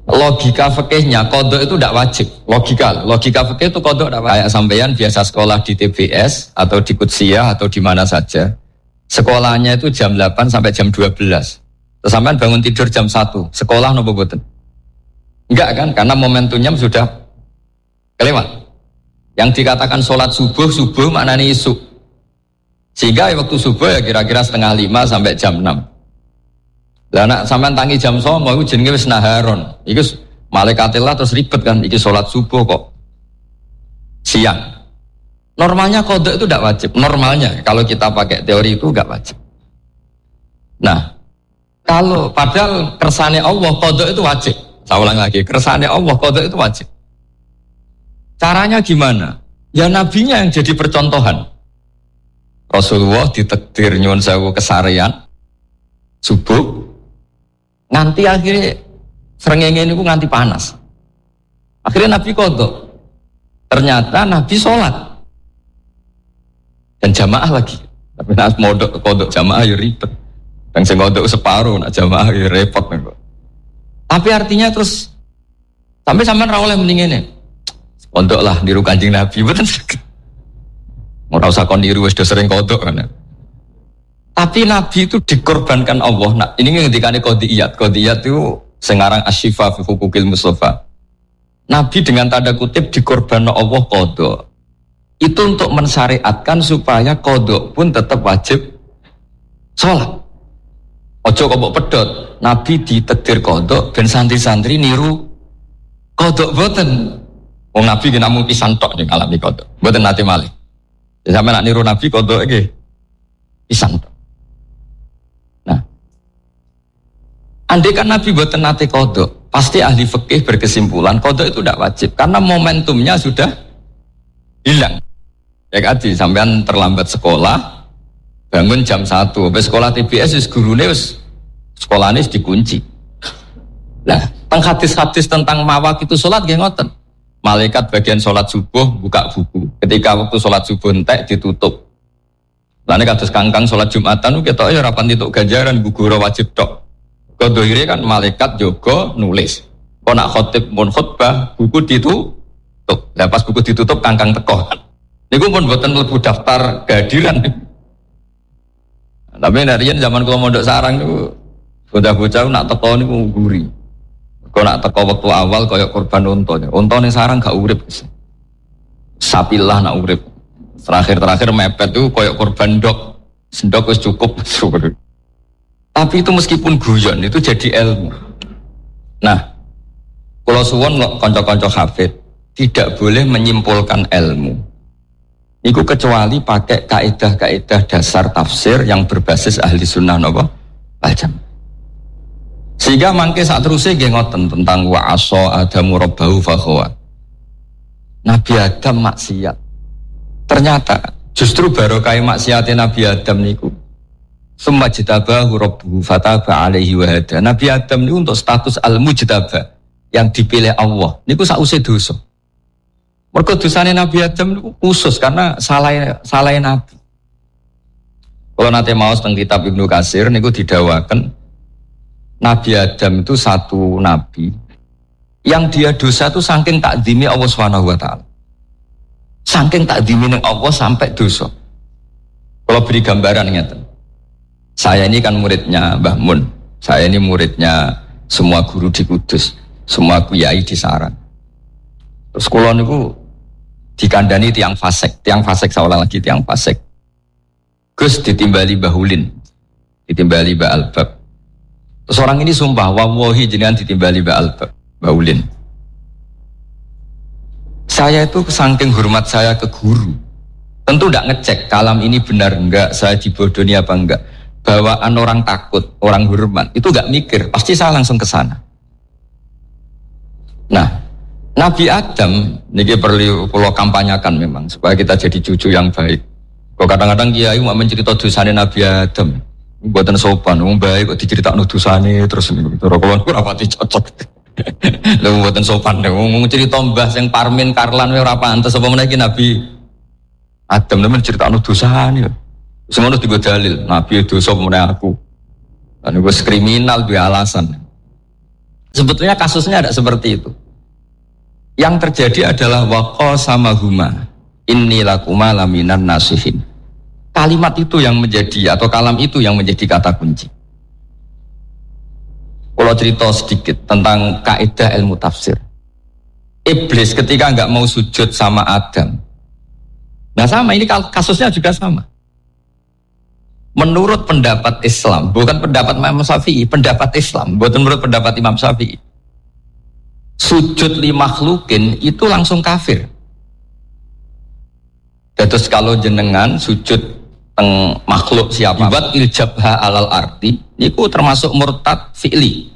Logika fikihnya qadha itu tidak wajib. Logika fikih itu qadha tidak wajib. Kayak sampean biasa sekolah di TBS atau di Qudsiyah atau di mana saja. Sekolahnya itu jam 8 sampai jam 12. Terus sampean bangun tidur jam 1. Sekolah napa boten? Enggak kan? Karena momentumnya sudah kelewat. Yang dikatakan sholat subuh maknanya isu. Sehingga waktu subuh ya kira-kira 4:30 sampai jam 6. Lah nek sampean tangi jam 09.00 iku jenenge wis naharon. Iku malaikatillah terus ribet kan iki salat subuh kok siang. Normalnya qadha itu tidak wajib. Normalnya kalau kita pakai teori itu enggak wajib. Nah, kalau padahal kersane Allah qadha itu wajib. Saya ulang lagi, kersane Allah qadha itu wajib. Caranya gimana? Ya nabinya yang jadi percontohan. Rasulullah ditakdir nyuwun sewu kesarean subuh nganti akhirnya srengenge niku nganti panas. Akhirnya Nabi qadha. Ternyata Nabi sholat dan jamaah lagi. Tapi nek modok qadha jamaah ya ribet. Dan sing qadha separuh nek jamaah ya repot kok. Tapi artinya terus sampai ra oleh mending ngene. Qadha lah niru Kanjeng Nabi mboten saged. Ora usah kon niru wis do sering qadha kan. Tapi Nabi itu dikorbankan Allah. Nah, ini ngendikane qadhiyat. Qadhiyat itu sengarang asy-syifa fi hukukil Mustafa. Nabi dengan tanda kutip dikorbankan Allah qadha. Itu untuk mensyariatkan supaya qadha pun tetap wajib sholat. Ojo kok mbok pedhot. Nabi ditakdir qadha ben santri-santri niru qadha boten. Wong Nabi ki namung pisan tok ning ngalami qadha. Boten nate malih. Ya sampe nak niru Nabi qadha iki pisan tok. Andai kan Nabi buatan nate qadha, pasti ahli fikih berkesimpulan qadha itu tidak wajib karena momentumnya sudah hilang. Ya tadi sampean terlambat sekolah, bangun jam 1, habis sekolah TBS wis gurune wis sekolahane wis dikunci. Nah, teng hadis-hadis tentang mawak itu salat nggih ngoten. Malaikat bagian salat subuh buka buku. Ketika waktu salat subuh entek ditutup. Lah nek kados kangkang salat Jumatan ketoke ya ora pantituk ganjaran gugur wajib tok. Kodohire kan malaikat jogo nulis. Kok nak khotib mun khutbah buku ditutup. Lah pas buku ditutup kangkang teko. Niku pun mboten mlebu daftar kehadiran. Tapi narian zaman kula mondok sarang niku bocah-bocah nak teko niku guri. Kok nak teko waktu awal kaya korban unta. Unta ning sarang gak urip. Sapilah nak urip. Terakhir mepet tuh kaya korban ndok. Sendok wis cukup. Tapi itu meskipun guyon itu jadi ilmu. Nah, kalau suwon kanca-kanca hafid tidak boleh menyimpulkan ilmu. Iku kecuali pakai kaidah-kaidah dasar tafsir yang berbasis ahli sunnah napa? Wal-jamaah. Sehingga mangke sak terusé nggih ngoten tentang wa asa adamu rabbahu fakhawa. Nabi Adam maksiat. Ternyata justru barokah maksiate Nabi Adam niku summa jitabahu rabbuhu fataba alaihi wa hada. Nabi Adam niku untuk status al-mujtaba yang dipilih Allah. Niku sausé dosa. Mergo dosane Nabi Adam niku khusus karena salah Nabi. Kalau nanti maos teng kitab Ibnu Katsir niku didawaken Nabi Adam itu satu nabi yang dia dosa itu saking takdimi Allah Subhanahu wa taala. Saking takdimi ning Allah sampai dosa. Kalau beri gambaran ngeten. Saya ini kan muridnya Mbah Mun. Saya ini muridnya semua guru di Kudus, semua kiai di Saran. Terus kula niku dikandani tiang fasik saya ulang lagi tiang fasik. Gus ditimbali Mbah Ulin, ditimbali Mbah Albab. Terus orang ini sumpah, wallahi jenengan ditimbali Mbah Ulin. Saya itu saking hormat saya ke guru. Tentu tidak ngecek kalam ini benar enggak, saya dibodohi apa enggak. Bawaan orang takut, orang hormat, itu enggak mikir, pasti saya langsung ke sana. Nah, Nabi Adam, ini perlu kampanyakan memang, supaya kita jadi cucu yang baik. Kok kadang-kadang kiai mau mencerita dosane Nabi Adam, buatan sopan, baik kok diceritakno dosane terus niku. Cara kula niku ora pati cocok. Lha buatan sopan, ngomong cerita mbah sing Parmin Karlan ora pantes apa meneh iki Nabi Adam nemen ceritakno dosane. Semono digo dalil, Nabi dosa meneh aku. Lan wis kriminal duwe alasan. Sebetulnya kasusnya ada seperti itu. Yang terjadi adalah waqasamahuma inni lakuma laminan nasihin. Kalimat itu yang menjadi atau kalam itu yang menjadi kata kunci. Kalau cerita sedikit tentang kaidah ilmu tafsir. Iblis ketika nggak mau sujud sama Adam. Nah sama ini kasusnya juga sama. Menurut pendapat Islam, bukan pendapat Imam Syafi'i, pendapat Islam, bukan menurut pendapat Imam Syafi'i. Sujud li makhlukin itu langsung kafir. Terus kalau jenengan sujud teng makhluk siapa? Buat iljabha alal arti, itu termasuk murtad fi'li.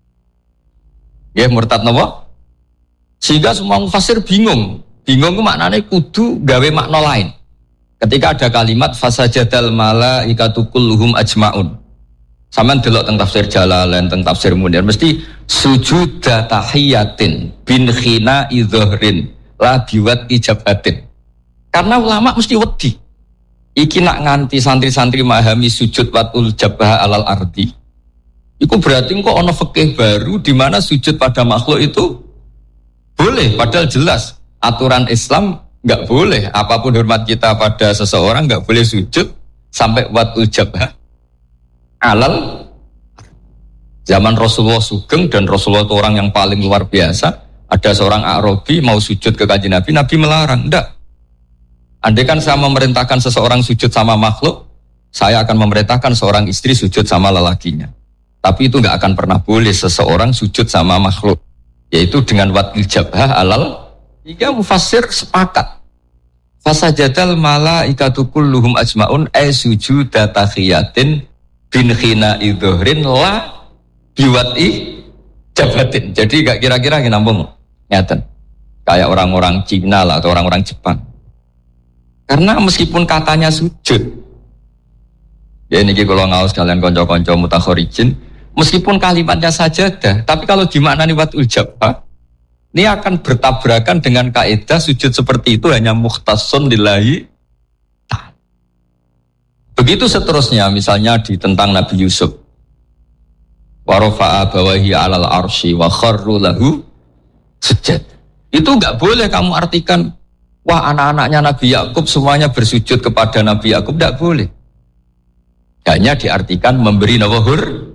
Ya murtad napa? Sehingga semua mufassir bingung. Bingung itu maknanya kudu gawe makna lain. Ketika ada kalimat fasajadal malaikatu kulluhum ajmaun. Sampeyan delok teng tafsir Jalalain, teng tafsir Munir mesti sujud tahiyatin bin khina idhrin la biwat ijabatin. Karena ulama mesti wedi. Iki nak nganti santri-santri memahami sujud watul jabah alal ardi. Iku berarti kok ono fikih baru di mana sujud pada makhluk itu boleh, padahal jelas aturan Islam enggak boleh. Apapun hormat kita pada seseorang enggak boleh sujud sampai watul jabah alal. Zaman Rasulullah Sugeng dan Rasulullah itu orang yang paling luar biasa. Ada seorang Arabi mau sujud ke kanjeng Nabi, Nabi melarang. Enggak. Andai kan saya memerintahkan seseorang sujud sama makhluk, saya akan memerintahkan seorang istri sujud sama lelakinya. Tapi itu enggak akan pernah boleh seseorang sujud sama makhluk, yaitu dengan watil jabhah alal. Hingga mufassir sepakat. Fasajadal malaikatu kulluhum ajmaun ay sujuda tahiyatin bin khina idhrin la biwati jabatin. Jadi gak kira-kira nyambung ngeten. Kayak orang-orang Cina lah atau orang-orang Jepang. Karena meskipun katanya sujud, ya ini kalau ngaus kalian konco-konco mutakhorijin, meskipun kalimatnya sajadah, tapi kalau dimaknani watul jabah, ini akan bertabrakan dengan kaidah sujud seperti itu hanya mukhtassun lillahi. Begitu seterusnya, misalnya di tentang Nabi Yusuf. Wa rafa'a bawahi 'alal arsy wa kharru lahu sujud. Itu enggak boleh kamu artikan wah anak-anaknya Nabi Yakub semuanya bersujud kepada Nabi Yakub, enggak boleh. Hanya diartikan memberi nawahur.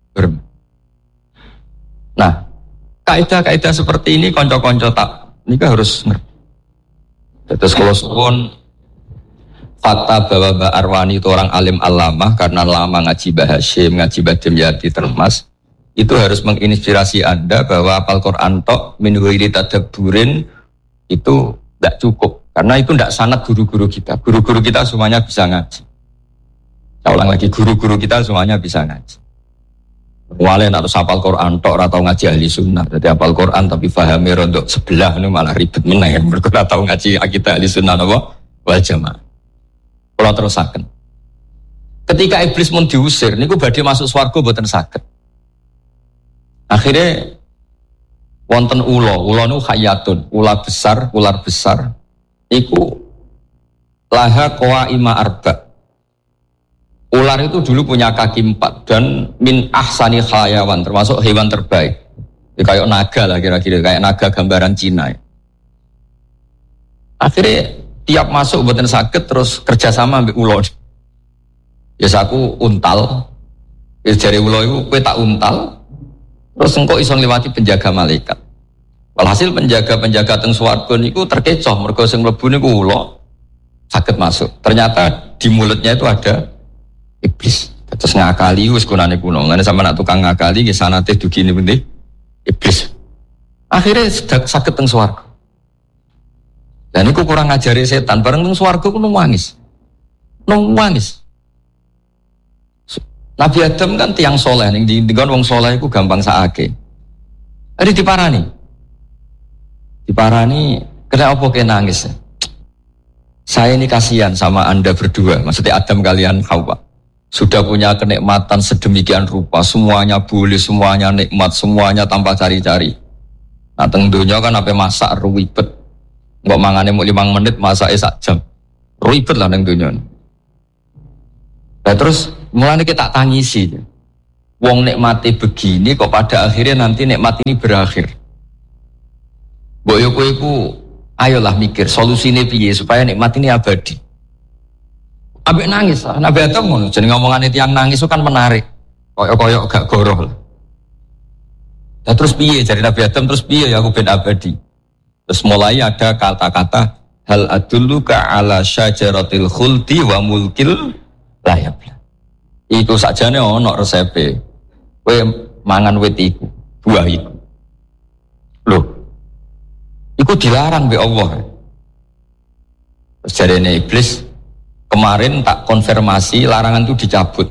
Nah, kaidah-kaidah seperti ini konco-konco tak ini harus ngerti. Terus kalau suwun fakta bahwa Mbak Arwani itu orang alim alamah karena lama ngaji Mbah Hashim, ngaji Mbah Dimyati Termas, itu harus menginspirasi Anda bahwa hafal Quran tok min ghairi tadabburin itu tidak cukup. Karena itu tidak sanad guru-guru kita. Guru-guru kita semuanya bisa ngaji. Saya ulang lagi, guru-guru kita semuanya bisa ngaji. Wale nak hafal Quran tok ora tau ngaji ahli sunnah. Jadi hafal Quran tapi pahami rondok sebelah ini malah ribet meneh. Mergo ora tau ngaji akidah ahli sunnah napa wal jamaah. Kalau terusaken. Ketika iblis mun diusir niku badhe masuk swarga mboten saged. Akhirnya wonten ula niku hayatun, ular besar iku laha qawaima arba. Ular itu dulu punya kaki 4 dan min ahsani hayawan, termasuk hewan terbaik. Ya, kayak naga lah kira-kira, kayak naga gambaran Cina. Ya. Akhirnya tiap masuk mboten saged terus kerjasama ambek ula. Ya aku untal. Ya jare ula iku kowe tak untal. Terus engkau iso ngliwati penjaga malaikat. Walhasil penjaga-penjaga teng swarga niku terkecoh mergo sing mlebu niku ula saged masuk. Ternyata di mulutnya itu ada iblis. Terus ngakali wis gunane kuno. Ngene sampe nak tukang ngakali nggih sanate dugi niku iblis. Akhirnya saged teng swarga. Dan niku kurang ngajari setan bareng teng swarga ku nangis. Nangis. Nabi Adam kan tiang soleh, ning dikon wong soleh iku gampang sakake. Ari diparani. Kena apa ke nangis? Saya ini kasihan sama Anda berdua, maksudnya Adam kalian Hawa. Sudah punya kenikmatan sedemikian rupa, semuanya boleh, semuanya nikmat, semuanya tanpa cari-cari. Nah, teng donya kan apa masak ribet. Enggak mangane mau 5 menit, masake sak jam. Ribet lah nang donya. Nah, terus mulane kita tangisi. Wong nikmati begini kok pada akhirnya nanti nikmat ini berakhir. Mbok yo kowe iku ayolah mikir solusine piye supaya nikmat ini abadi. Ambek nangis, Nabi Adam ngono, jeneng ngomongane tiyang nangis itu kan menarik. Koyok-koyok gak goroh. Nah, terus piye jadi Nabi Adam terus piye ya aku ben abadi. Terus mulai ada kata-kata hal adulluka ala syajaratil khuldi wa mulkil la yabla. Iku sakjane ono resepe. Kowe mangan wit iku, buah iku. Loh. Iku dilarang be Allah. Terus jarene iblis kemarin tak konfirmasi larangan itu dicabut.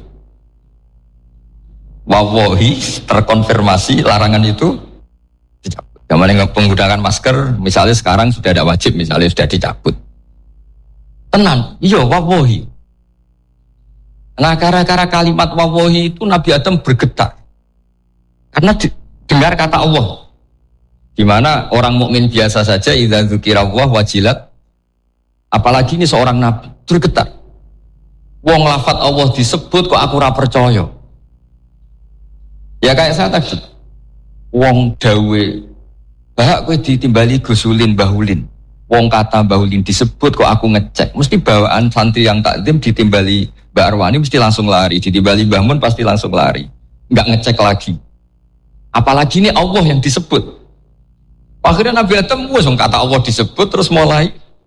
Wallahi terkonfirmasi larangan itu dicabut. Yang menggunakan masker misalnya sekarang sudah ada wajib misalnya sudah dicabut. Tenan, iya wallahi. Nah gara-gara kalimat wallahi itu Nabi Adam bergetar. Karena dengar kata Allah. Di mana orang mukmin biasa saja idza dzukirallah wajilat. Apalagi ini seorang nabi bergetar. Wong lafat Allah disebut kok aku ora percaya. Ya kayak saya tadi. Wong dawe bahak kowe ditimbali gusulin bahulin. Wong kata bahulin disebut kok aku ngecek. Mesti bawaan santri yang takdim ditimbali Mbak Arwani mesti langsung lari, ditimbali Mbah Mun pasti langsung lari. Enggak ngecek lagi. Apalagi ini Allah yang disebut. Akhirnya Nabi Adam wong kata Allah disebut terus mulai.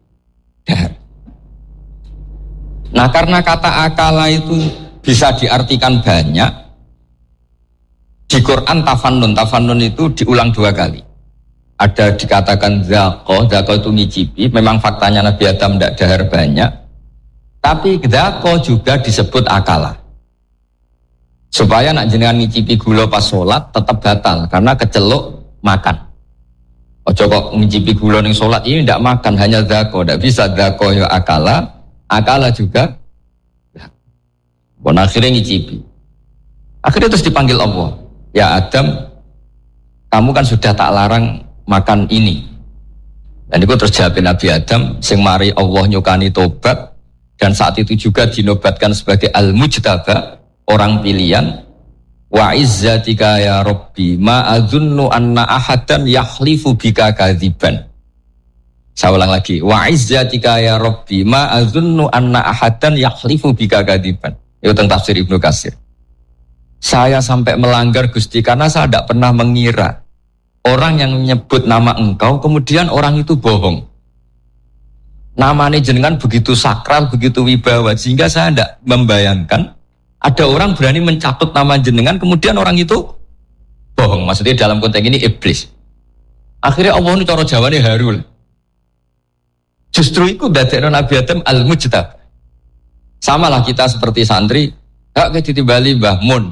Nah karena kata akala itu bisa diartikan banyak. Di Quran tafannun itu diulang 2 kali. Ada dikatakan zaqo itu ngicipi. Memang faktanya Nabi Adam tidak dahar banyak. Tapi zaqo juga disebut akala. Supaya nak jenengan ngicipi gula pas sholat tetap batal karena keceluk makan. Ojo kok ngicipi gula ning sholat ini tidak makan hanya zaqo, tidak bisa zaqo ya akala juga. Bon akhirnya ngicipi. Akhirnya terus dipanggil Allah. Ya Adam, kamu kan sudah tak larang makan ini. Dan itu terus jawab Nabi Adam, sing mari Allah nyukani tobat dan saat itu juga dinobatkan sebagai al-mujtaba, orang pilihan. Wa izzatika ya Rabbi ma adzunnu anna ahadan yahlifu bika kadziban. Saya ulang lagi. Wa izzatika ya Rabbi ma adzunnu anna ahadan yahlifu bika kadziban. Itu tentang tafsir Ibnu Katsir. Saya sampai melanggar Gusti karena saya tidak pernah mengira orang yang menyebut nama engkau kemudian orang itu bohong. Namanya jenengan begitu sakral, begitu wibawa sehingga saya tidak membayangkan ada orang berani mencatut nama jenengan kemudian orang itu bohong. Maksudnya dalam konteks ini iblis. Akhirnya Allah ini cara jawabannya harul. Justru itu dadekno Nabi Adam al-mujtab. Samalah kita seperti santri, hak ditibali Mbah Mun.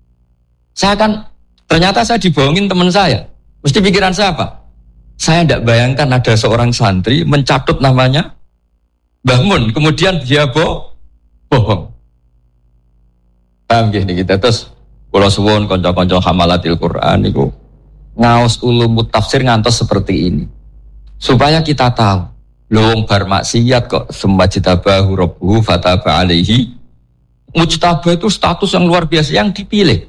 Ternyata saya dibohongin teman saya. Mesti pikiran saya apa? Saya tidak bayangkan ada seorang santri mencatut namanya Mbah Mun, kemudian dia bohong. Paham gini kita terus kula suwun kanca-kanca hamalatil Quran niku ngaos ulumut tafsir ngantos seperti ini. Supaya kita tahu, wong bar maksiat kok sumajtabahu rabbuhu fataba alaihi. Mujtabah itu status yang luar biasa yang dipilih.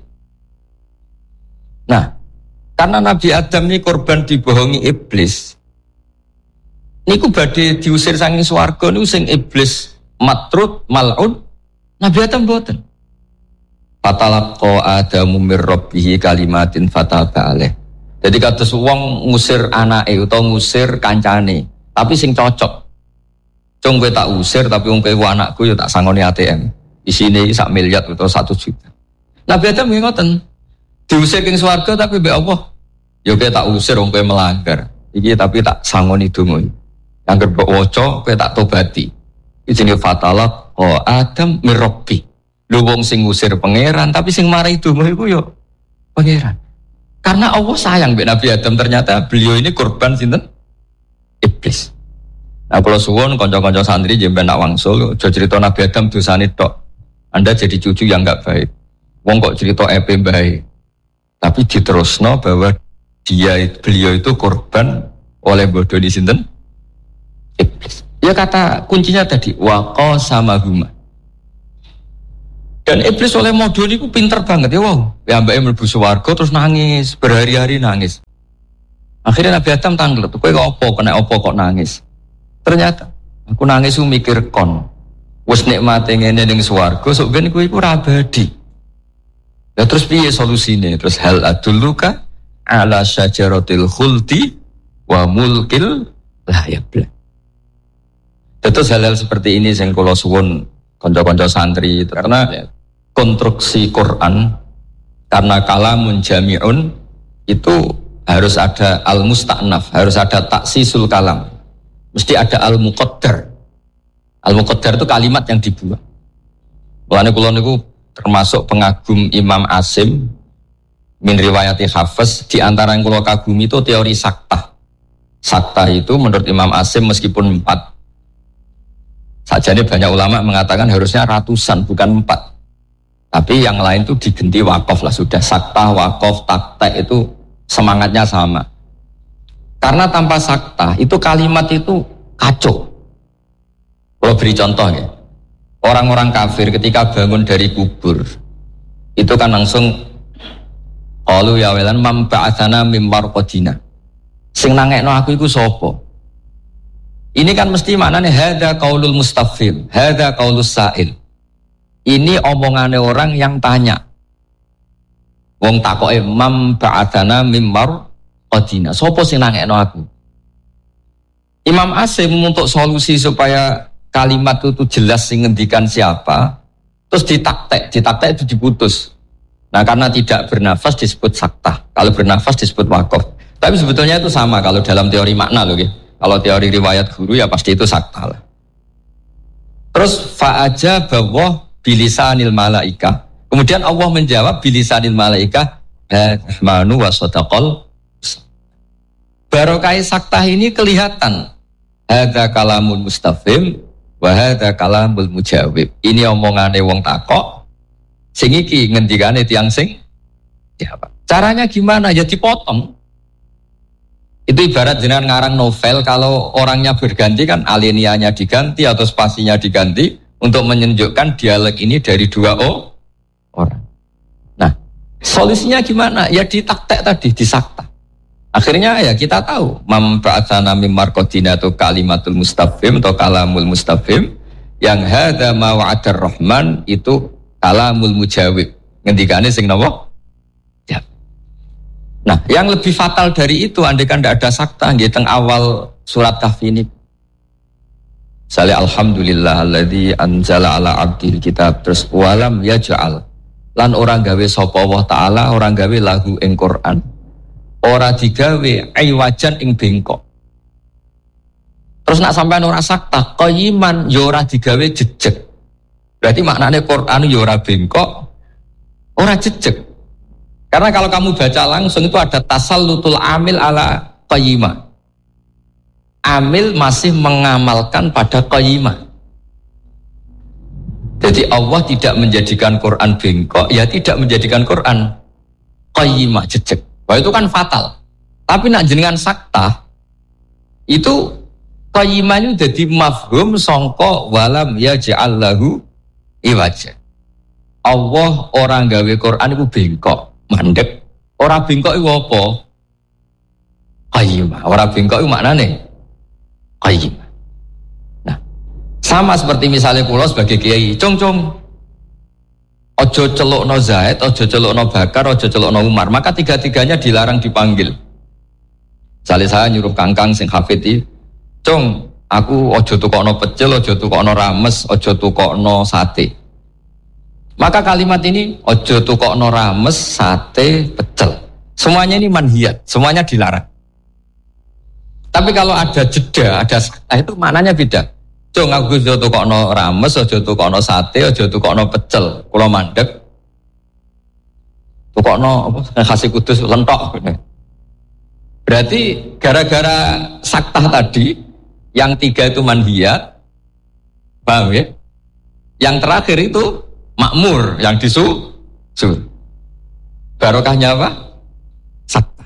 Nah, karena Nabi Adam ini korban dibohongi iblis. Niku badhe diusir saking swarga niku sing iblis matrud mal'un, Nabi Adam mboten. Fatalaqa Adamu mir rabbih kalimatin fataba alaih. Jadi kados wong ngusir anake utawa ngusir kancane, tapi sing cocok. Cung kowe tak usir tapi wong kowe anakku ya tak sangoni ATM. Isine 1 miliar atau 1 juta. Nabi Adam nggih ngoten. Diusir king swarga tapi mbek Allah. Ya kowe tak usir wong kowe melanggar. Iki tapi tak sangoni donga. Angger mbok waca kowe tak tobati. Iki jenenge fatalaq Adam mir rabbi. Lho wong sing ngusir pangeran tapi sing marai donga iku ya pangeran. Karena Allah sayang mbek Nabi Adam ternyata beliau ini korban sinten? Iblis. Nah kalau suwun kanca-kanca santri jemben nak wangsul aja cerita Nabi Adam dosane tok. Anda jadi cucu yang enggak baik. Wong kok cerita EP baik. Tapi diterusno bahwa beliau itu korban oleh bodoh di sinten? Iblis. Ya kata kuncinya tadi waqa sama huma. Dan iblis oleh modul itu pinter banget ya, wow. Ya mbaknya mlebu swarga terus nangis, berhari-hari nangis. Akhirnya Nabi Adam tanglet, kowe kena opo kok nangis? Ternyata aku nangis mikir kon. Wis nikmate ngene ning swarga, sok ben kowe iku ora abadi. Ya terus piye solusine? Terus hal adulluka ala syajaratil khuldi wa mulkil la yabla. Terus hal-hal seperti ini sing kula suwun kanca-kanca santri karena konstruksi Quran karena kalamun jami'un itu harus ada al-musta'naf, harus ada taksisul kalam, mesti ada al-muqaddar. Al-muqaddar itu kalimat yang dibuat. Mulane kula niku termasuk pengagum Imam Asim min riwayati Hafiz. Di antara yang kula kagumi itu teori saktah. Saktah itu menurut Imam Asim meskipun 4 sajane banyak ulama mengatakan harusnya ratusan bukan 4. Tapi yang lain itu digenti wakaf lah, sudah saktah, wakaf, taktek itu semangatnya sama. Karena tanpa saktah itu kalimat itu kacau. Kalau beri contoh ya, orang-orang kafir ketika bangun dari kubur itu kan langsung qalu ya welan mam ba'atsana mim marqadina. Sing nangekno aku iku sapa? Ini kan mesti maknanya hadza qaulul mustafhim, hadza qaulus sa'il. Ini omongannya orang yang tanya. Wong takoke mam ba'atsana mim marqadina. Sapa sing nangekno aku? Imam Asim untuk solusi supaya kalimat itu jelas sing ngendikan siapa, terus ditaktek itu diputus. Nah karena tidak bernafas disebut saktah, kalau bernafas disebut wakaf. Tapi sebetulnya itu sama kalau dalam teori makna loh, gitu. Kalau teori riwayat guru ya pasti itu saktah lah. Terus fa'aja bahwa bilisanil malaika. Kemudian Allah menjawab bilisanil malaika manu wa sadaqal. Barokah saktah ini kelihatan. Hadza kalamul mustafhim wa hadza kalamul mujawib. Ini omongane wong takok. Sing iki ngendikane tiyang sing jawab. Caranya gimana? Ya dipotong. Itu ibarat jenengan ngarang novel, kalau orangnya berganti kan alinianya diganti atau spasinya diganti untuk menunjukkan dialog ini dari dua orang. Nah, solusinya gimana? Ya ditaktek tadi, disakta. Akhirnya ya kita tahu mam ba'atsana mim marqadina itu kalimatul mustafhim atau kalamul mustafhim, yang hadza ma wa'adar rahman itu kalamul mujawib. Ngendikane sing napa? Ya. Nah, yang lebih fatal dari itu andai kan tidak ada sakta nggih teng awal surat Kahfi ini. Misalnya alhamdulillah alladzi anzala ala abdil kitab, terus walam yaj'al lan orang gawe sapa Allah taala orang gawe lahu ing Quran ora digawe aiwajan ing bengkok. Terus nak sampean ora sakta qayiman ya ora digawe jejeg. Berarti maknanya Quran ya ora bengkok, ora jejeg. Karena kalau kamu baca langsung itu ada tasallutul amil ala qayyimah. Amil masih mengamalkan pada qayyimah. Jadi Allah tidak menjadikan Quran bengkok, ya tidak menjadikan Quran qayyimah, jejeg. Wah itu kan fatal. Tapi nak jenengan sakta itu qayyimahnya jadi mafhum sangka walam yaj'al lahu iwaja. Allah orang gawe Quran itu bengkok, mandek. Orang bengkok itu apa? Qayyimah. Orang bengkok itu maknanya qayyimah. Nah, sama seperti misalnya kula sebagai kiai, cung ojo celukno Zaid, ojo celukno Bakar, ojo celukno Umar. Maka tiga-tiganya dilarang dipanggil. Misalnya saya nyuruh kangkang sing hafid, cung, aku ojo tukokno pecel, ojo tukokno rames, ojo tukokno sate. Maka kalimat ini ojo tukokno rames, sate, pecel. Semuanya ini manhiyat, semuanya dilarang. Tapi kalau ada jeda, ada itu maknanya beda. Cung, aku ojo tukokno rames, ojo tukokno sate, ojo tukokno pecel. Kula mandek tukokno apa khasi kudus lentok. Berarti gara-gara saktah tadi yang tiga itu manhiyat, paham ya? Yang terakhir itu makmur, yang disuruh. Barokahnya apa? Sakta.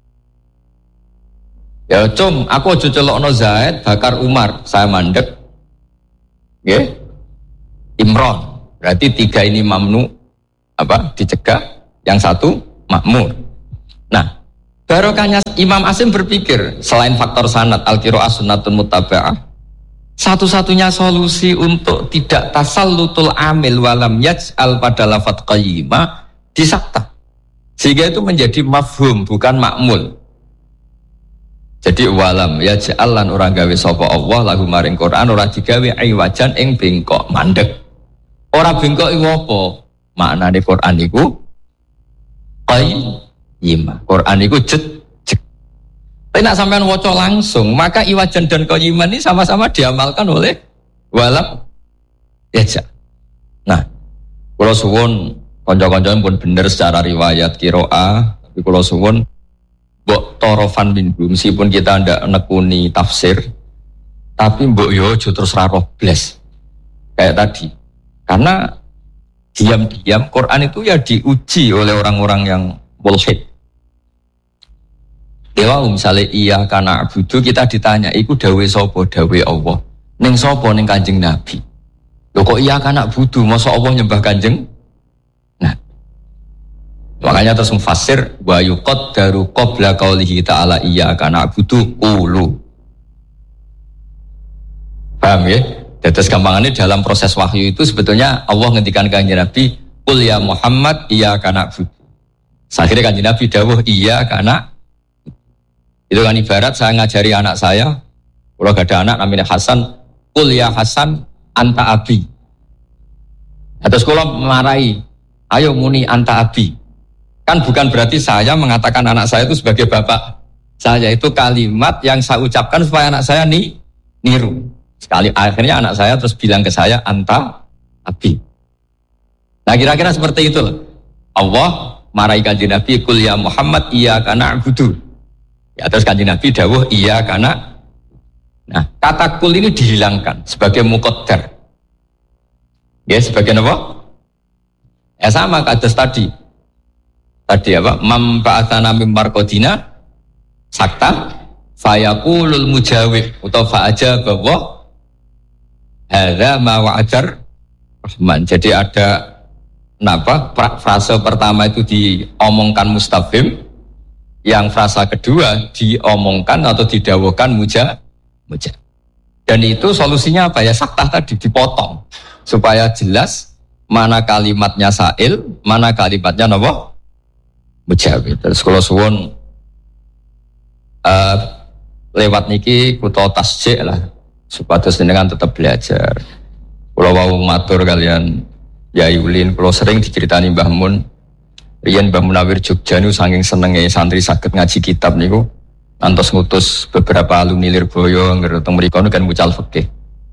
Ya cung, aku ojo celokno Zaid, Bakar, Umar, saya mandek. Nggih. Imron. Berarti 3 ini mamnu dicegah, yang 1 makmur. Nah, barokahnya Imam Asim berpikir selain faktor sanad al-qiraah sunnatun muttaba'ah, satu-satunya solusi untuk tidak tasallutul amil walam yaj'al pada lafadz qayyimah disakta. Sehingga itu menjadi mafhum bukan makmul. Jadi walam yaj'al lan ora gawe sapa Allah lahu maring Quran ora digawe aiwajan ing bengkok mandek. Ora bengkok iku apa? Maknane Quran iku qayyimah. Quran iku jejeg. Tapi nak sampean waca langsung, maka iwajan dan qayyimah ini sama-sama diamalkan oleh walam yaj'al. Nah, kula suwun kanca-kanca pun bener secara riwayat qiraah, tapi kula suwun mbok torofan minhu, meskipun kita ndak nekuni tafsir, tapi mbok yo aja terus ra roh blas. Kayak tadi. Karena diam-diam Quran itu ya diuji oleh orang-orang yang mulhid. Dewa misalnya iya kana abudu, kita ditanya, iku dawe sapa? Dawe Allah. Ning sapa? Ning Kanjeng Nabi. Lho kok iya kana abudu, masa Allah nyembah Kanjeng? Nah, makanya terus mufassir wa yuqaddaru qabla qaulihi ta'ala iyyaka na'budu qulu. Paham ya? Terus gampangannya dalam proses wahyu itu sebetulnya Allah ngendikan Kanjeng Nabi qul ya Muhammad iyyaka na'budu. Akhirnya Kanjeng Nabi dawuh iyyaka na'budu. Itu kan ibarat saya ngajari anak saya, kalau gak ada anak namanya Hasan, qul ya Hasan anta abi. Terus kalau marahi, ayo muni anta abi. Kan bukan berarti saya mengatakan anak saya itu sebagai bapak saya, itu kalimat yang saya ucapkan supaya anak saya niru. Sekali akhirnya anak saya terus bilang ke saya anta abi. Nah kira-kira seperti itu. Allah marahi Kanjeng Nabi qul ya Muhammad iyyaka na'budu. Ya terus Kanjeng Nabi dawuh iyyaka na. Nah, kata kul ini dihilangkan sebagai muqaddar. Ya sebagai apa? Ya sama kados tadi. Tadi apa? Mam ba'atsana mim marqadina sakta fayaqulul mujawib utawa fa'ajaba wa hadza ma wa'adar rahman. Jadi ada frase pertama itu diomongkan mustafhim, yang frasa kedua diomongkan atau didawuhkan muja. Dan itu solusinya apa ya? Saktah tadi dipotong supaya jelas mana kalimatnya sa'il, mana kalimatnya apa? Mujawib. Terus kalau suwun lewat niki kuto tasjik lah supaya dengan tetap belajar. Kalau mau matur kalian Yai Ulin, kalau sering diceritani Mbah Mun, riyen Mbah Munawir Jogja niku saking senenge santri saged ngaji kitab niku, antos ngutus beberapa alumni Lirboyo ngger teng mriku kan mucal fikih.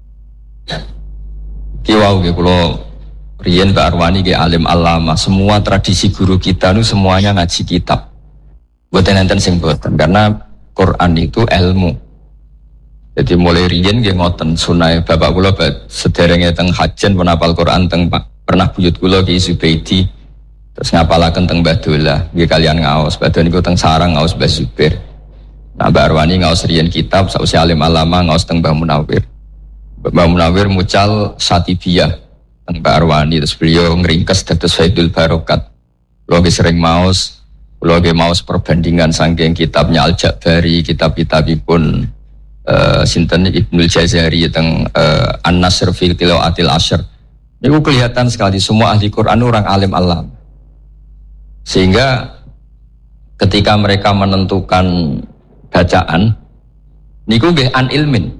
Ki wau nggih kula riyen Mbak Arwani nggih alim alama, semua tradisi guru kita niku semuanya ngaji kitab. Mboten enten sing boten karena Quran itu ilmu. Jadi mulai riyen nggih ngoten sunah bapak kula sederenge teng hajen pun hafal Quran teng pernah buyut kula Ki Zubaidi. Terus ngapalaken teng Mbah Dolah nggih kalian ngaos, badan niku teng sarang ngaos Mbah Zubair. Nah Mbak Arwani ngaos riyen kitab sausi alim alama ngaos teng Mbah Munawir. Mbah Munawir mucal Satibiyah teng Mbak Arwani, terus beliau ngringkes dados Faidul Barokat. Kula nggih sering maos, kula nggih maos perbandingan saking kitabnya Al-Jabari, kitab-kitabipun sinten Ibnul Jazari teng An-Nasr fil Tilaatil Asyr. Niku kelihatan sekali semua ahli Quran orang alim alam. Sehingga ketika mereka menentukan bacaan niku nggih an ilmin.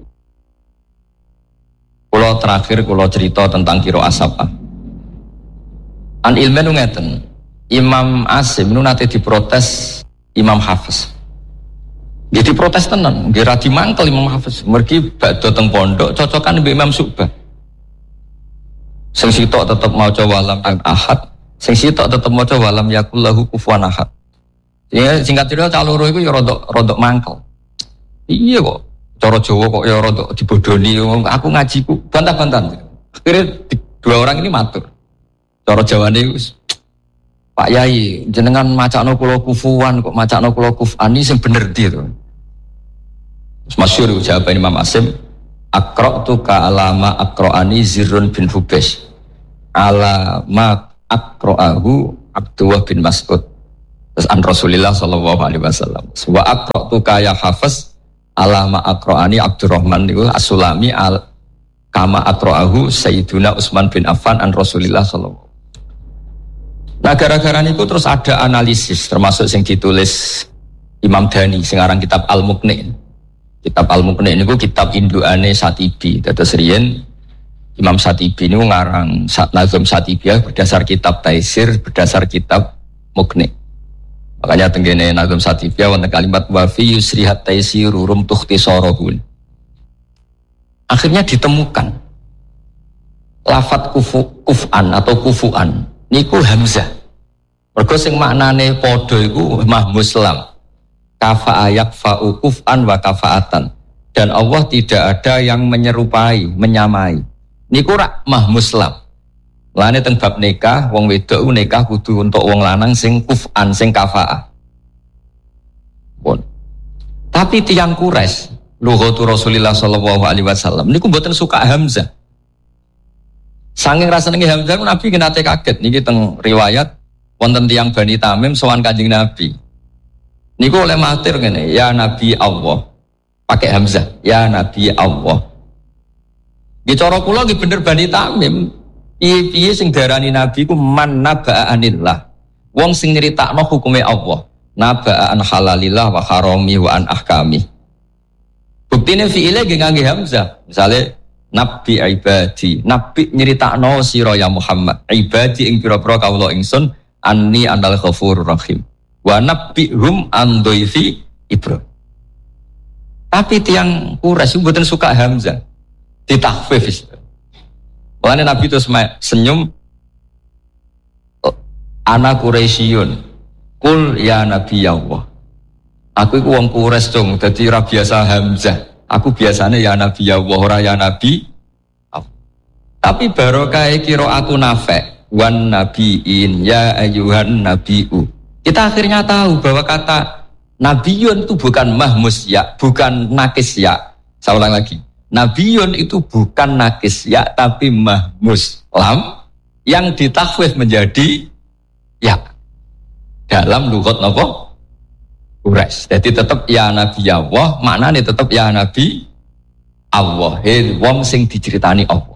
Kula terakhir kula cerita tentang qiraah sab'ah. An ilmin ngeten. Imam Asim nu nate diprotes Imam Hafiz. Nggih diprotes tenan, nggih ra dimangkel Imam Hafiz. Mergi badhe teng pondok cocokan mbek Imam Syu'bah. Sing sitok tetep maca walam ahad, sing sitok tetep maca walam yakullahu kufuwan ahad. Ya singkat cerita cah loro iku ya rodok mangkel. Iya kok, cara Jawa kok ya rodok dibodoni. Aku ngajiku bantah-bantahan. Akhirnya dua orang ini matur. Cara Jawane Pak Yai, jenengan macakno kula kufuwan kok macakno kula kufani sing bener ndi to. Masyhur jawaban Imam Asim, aqra'tu ka alama aqra'ani Zirrun bin Hubais. ala ma aqra'ahu Abdullah bin Mas'ud. Terus an Rasulillah sallallahu alaihi wasallam. Wa aqra'tuka ya Hafiz ala ma aqra'ani Abdurrahman niku As-Sulami al kama aqra'ahu Sayyiduna Utsman bin Affan an Rasulillah sallallahu. Nah gara-gara niku terus ada analisis termasuk yang ditulis Imam Dhani sekarang kitab Al-Muqni. Kitab Al-Muqni niku kitab induane Satibi. Terus riyen Imam Satibi ini ngarang Nazm Satibiyah berdasar kitab Taisir, berdasar kitab Muqni. Makanya tenggene Nazm Satibiyah wonten kalimat wa fi yusrihat taisiru rum tukhtisarahun. Akhirnya ditemukan lafat kuf'an atau kufu'an niku hamzah. Mergo sing maknane padha iku mahmuslam. Kafa'a yakfa'u kuf'an wa kafa'atan. Dan Allah tidak ada yang menyerupai, menyamai. Niku rak mahmuslam. Lane teng bab nikah, wong wedok nikah kudu untuk wong lanang sing kuf'an, sing kafa'ah. Pun. Tapi tiyang Quraisy, lughatu Rasulillah sallallahu alaihi wasallam niku mboten suka hamzah. Saking rasane hamzah Nabi nate kaget niki teng riwayat wonten tiyang Bani Tamim sowan Kanjeng Nabi. Niku oleh matur ngene, ya Nabi Allah. Pakai hamzah, ya Nabi Allah. Di cara kula nggih bener Bani Tamim. Piye-piye sing darani Nabi ku man naba'anillah. Wong sing nyritakno hukume Allah. Naba'an halalillah wa harami wa an ahkami. Buktine fi'ile nggih ngangge hamzah. Misale Nabi ibadi, Nabi nyritakno sira ya Muhammad. Ibadi ing pira-pira kawula ingsun anni anal ghafurur rahim. Wa nabbihum an dhaifi Ibrahim. Tapi tiang Quraisy mboten suka hamzah. Ditahfif. Mulane Nabi terus senyum. Ana Quraisyun. Kul ya Nabi Allah. Aku iku wong Quraisy dong, dadi ora biasa hamzah. Aku biasanya ya Nabi Allah, ora ya Nabi. Tapi barokah qiraatu Nafi' wan nabiin ya ayyuhan nabiu. Kita akhirnya tahu bahwa kata nabiyun itu bukan mahmus ya, bukan nakis ya. Saya ulang lagi. Nabiyun itu bukan nakis ya, tapi mahmus lam yang ditakhfif menjadi ya. Dalam lughat napa? Quraisy. Jadi tetap ya Nabi Allah, maknanya tetap ya Nabi Allah. Wong sing diceritani Allah.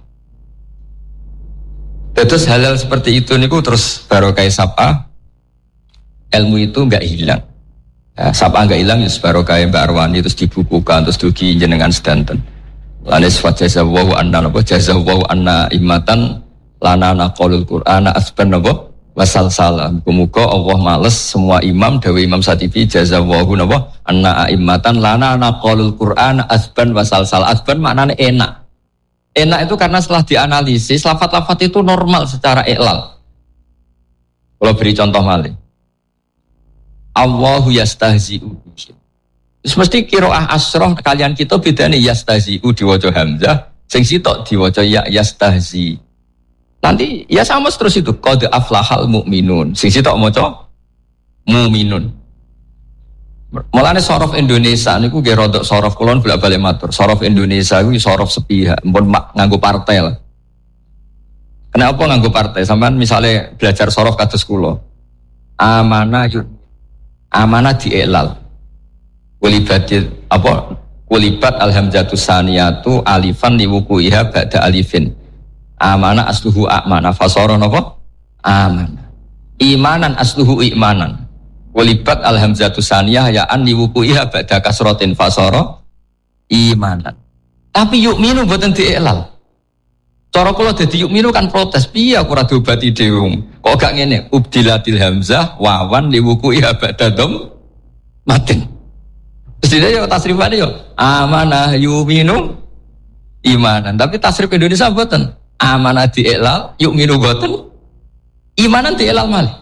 Terus hal-hal seperti itu niku terus barokah sapa ilmu itu enggak hilang. Ya, sapa enggak hilang ya barokah Mbak Arwani terus dibukukan terus dugi jenengan sedanten. Lane sifat jazawahu anna napa jazawahu anna imatan lana naqalul Qur'ana asban napa wasalsala. Muga Allah males semua imam dawe Imam Satibi jazawahu napa anna imatan lana naqalul Qur'ana asban wasalsala. Asban maknane enak. Enak itu karena setelah dianalisis lafaz-lafaz itu normal secara iklal. Kalau beri contoh malih. Allahu yastahzi'u. Terus mesti qiraah asroh kalian kita bedane yastahzi'u diwaca hamzah, sing sitok diwaca ya yastahzi. Nanti ya sama terus itu qad aflahal mu'minun. Sing sitok maca mu'minun. Mulane sorof Indonesia niku nggih rodok sorof kulon bolak-balik matur. Sorof Indonesia iku sorof sepihak, mpun nganggo partai lah. Kenapa nganggo partai? Sampeyan misalnya belajar sorof kados kula. Amanah diiklal. Kulibat alhamzatu saniyatu alifan liwukuiha ba'da alifin. Amanah asluhu a'mana fasara napa? Amanah. Imanan asluhu imanan. Kulibat alhamzatu saniyah ya'an liwukuiha ba'da kasratin fasara imanan. Tapi yu'minu boten diiklal. Cara kula dadi yu'minu kan protes. Piye aku ora diobati dhewe. Kok gak ngene? Ubdilatil hamzah wawan liwukuiha ba'da dham matin. Terus dia tasrifane yo amanah yu'minu imanan. Tapi tasrif Indonesia boten. Amanah diiklal, yu'minu boten. Imanan diiklal malih.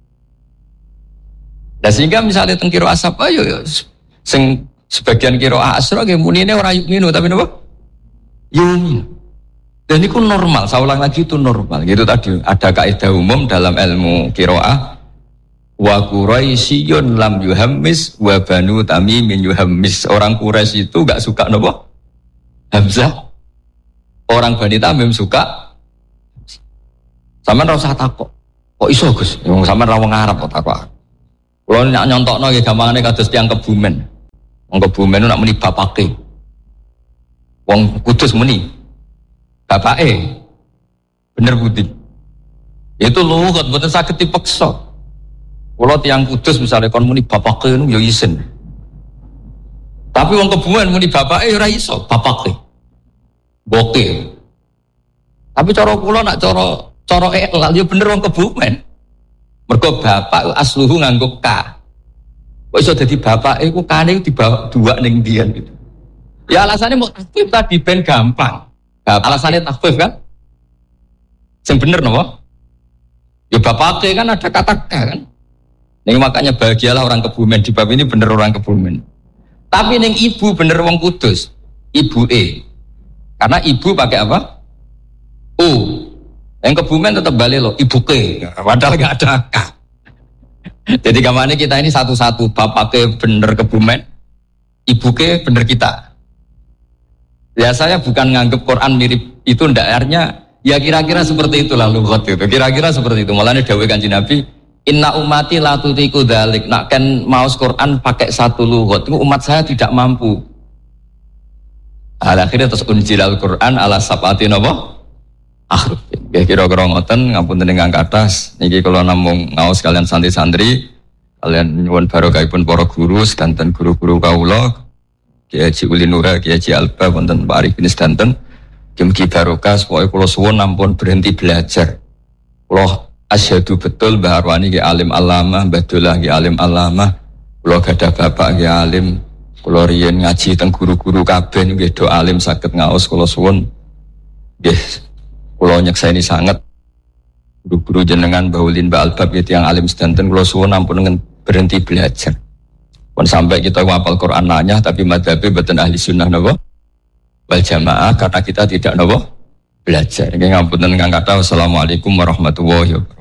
Nah sehingga misalnya teng qiraah asap ayo sing sebagian qiraah asra nggih munine ora yu'minu tapi napa? Yu'minu. Dan itu normal, saya ulang lagi itu normal. Gitu tadi ada kaidah umum dalam ilmu qiraah wa Quraisyun lam yuhammis wa banu Tamimin yuhammis. Orang Quraisy itu enggak suka napa? Hamzah. Orang Bani Tamim suka. Sampeyan ora usah takok. Kok iso Gus? Wong sampeyan ra wong Arab kok takok. Kulo nek nyontokno nggih gampangane kados tiyang Kebumen. Wong Kebumen nak muni bapake. Wong Kudus muni bapake. Bener budi. Itu lugat mboten saged dipeksa. Kulo tiyang Kudus misalnya kon muni bapake niku ya isin. Tapi wong Kebumen muni bapake ora iso, bapake. Boke. Tapi cara kula nak cara elal ya bener wong Kebumen. Mergo bapak asluhu nganggo ka. Kok iso dadi bapak iku kane dibawa dua ning dian gitu. Ya alasannya mau takhfif tadi ben gampang. Alasannya takhfif kan? Sing bener napa? Ya bapake kan ada kata ka kan. Ning makanya bahagialah orang Kebumen, di bab ini bener orang Kebumen. Tapi ning ibu bener wong Kudus. Ibu Karena ibu pakai apa? Yang Kebumen tetap balik loh, ibu ke, padahal nggak ada K. Jadi kemana kita ini satu-satu, bapak ke bener Kebumen, ibu ke bener kita. Ya saya bukan nganggep Quran mirip itu ndarnya, ya kira-kira seperti itulah lughat itu, kira-kira seperti itu. Mulanya dawuh Kanjeng Nabi, inna ummati la tutiku dzalik. Nak kan maos Quran pakai satu lughat, itu umat saya tidak mampu. Akhirnya terus unjilal Quran ala sab'ati napa? Ahrufin. Ya kira-kira ngoten ngapunten ingkang kathah. Niki kula namung ngaos kalian santri-santri, kalian nyuwun barokahipun para guru sedanten guru-guru kawula, Kiai Haji Uli Nura, Kiai Haji Alba wonten Pak Arifin sedanten. Mugi barokah supaya kula suwun ampun berhenti belajar. Kula asyhadu betul Mbah Arwani ki alim alama, Mbah Dullah ki alim alama, kula gadah bapak ki alim, kula riyen ngaji teng guru-guru kabeh nggih do alim saged ngaos kula suwun. Nggih kula nyekseni sanget guru-guru jenengan Mbah Ulin Mbah Albab yang alim sedanten kula suwun ampun berhenti belajar. Pun sampai kita hafal Quran nanya tapi madhabe mboten ahli sunnah napa wal jamaah karena kita tidak napa belajar. Nggih ngapunten kang kathah. Wassalamualaikum warahmatullahi wabarakatuh.